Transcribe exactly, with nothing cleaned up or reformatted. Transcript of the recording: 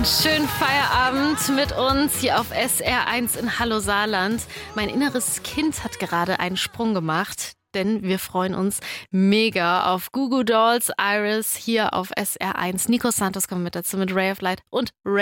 Schönen Feierabend mit uns hier auf S R eins in Hallo Saarland. Mein inneres Kind hat gerade einen Sprung gemacht, denn wir freuen uns mega auf Goo Goo Dolls, Iris hier auf S R eins. Nico Santos kommt mit dazu mit Ray of Light und Ray